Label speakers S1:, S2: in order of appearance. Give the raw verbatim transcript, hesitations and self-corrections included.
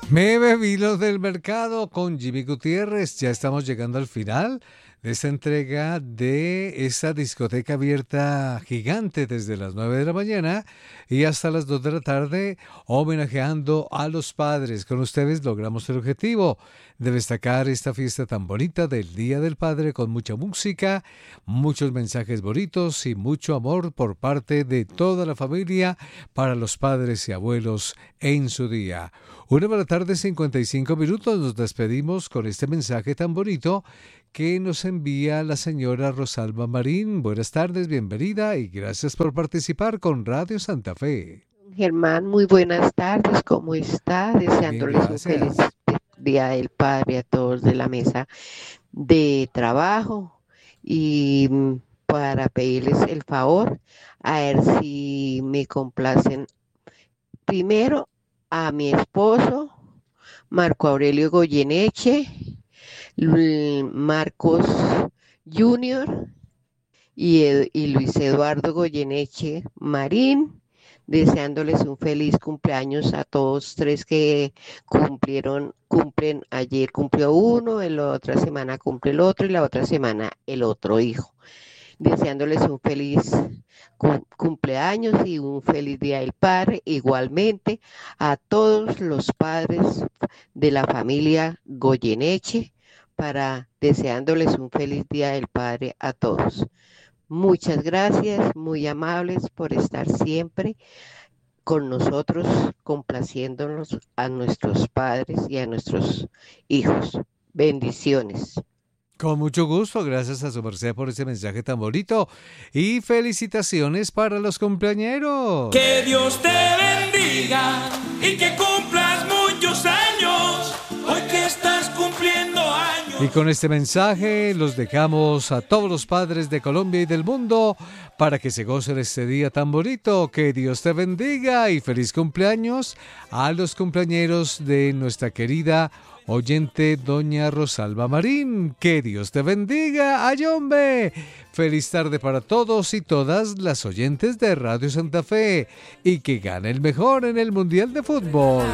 S1: Me bebí los del mercado con Jimmy Gutiérrez. Ya estamos llegando al final de esta entrega de esta discoteca abierta gigante desde las nueve de la mañana y hasta las dos de la tarde, homenajeando a los padres. Con ustedes logramos el objetivo de destacar esta fiesta tan bonita del Día del Padre con mucha música, muchos mensajes bonitos y mucho amor por parte de toda la familia para los padres y abuelos en su día. Una de la tarde, cincuenta y cinco minutos, nos despedimos con este mensaje tan bonito que nos envía la señora Rosalba Marín. Buenas tardes, bienvenida y gracias por participar con Radio Santa Fe.
S2: Germán, muy buenas tardes, ¿cómo está? Deseándoles un feliz Día del Padre a todos de la mesa de trabajo y para pedirles el favor, a ver si me complacen primero a mi esposo, Marco Aurelio Goyeneche, Marcos Junior y, y Luis Eduardo Goyeneche Marín, deseándoles un feliz cumpleaños a todos tres que cumplieron, cumplen, ayer cumplió uno, en la otra semana cumple el otro y la otra semana el otro hijo. Deseándoles un feliz cumpleaños y un feliz Día del Padre, igualmente a todos los padres de la familia Goyeneche, para deseándoles un feliz Día del Padre a todos. Muchas gracias, muy amables por estar siempre con nosotros, complaciéndonos a nuestros padres y a nuestros hijos. Bendiciones.
S1: Con mucho gusto, gracias a su merced por ese mensaje tan bonito y felicitaciones para los cumpleañeros.
S3: Que Dios te bendiga y que cumplas muchos años, hoy que estás cumpliendo años.
S1: Y con este mensaje los dejamos a todos los padres de Colombia y del mundo para que se gocen este día tan bonito. Que Dios te bendiga y feliz cumpleaños a los cumpleañeros de nuestra querida oyente doña Rosalba Marín. Que Dios te bendiga, ayombe. Feliz tarde para todos y todas las oyentes de Radio Santa Fe y que gane el mejor en el Mundial de Fútbol.